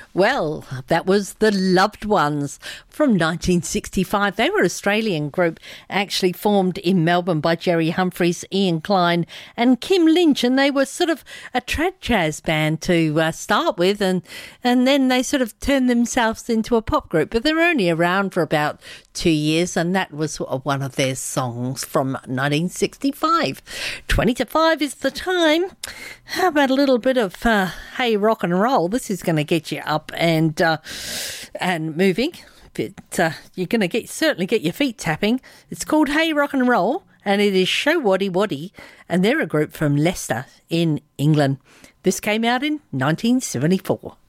Well, that was The Loved Ones from 1965. They were an Australian group actually formed in Melbourne by Jerry Humphries, Ian Klein and Kim Lynch, and they were sort of a trad jazz band to start with, and then they sort of turned themselves into a pop group, but they're only around for about 2 years, and that was one of their songs from 1965. 20 to 5 is the time. How about a little bit of Hey Rock and Roll? This is going to get you up and moving. But you're going to certainly get your feet tapping. It's called Hey Rock and Roll, and it is Show Waddy Waddy, and they're a group from Leicester in England. This came out in 1974.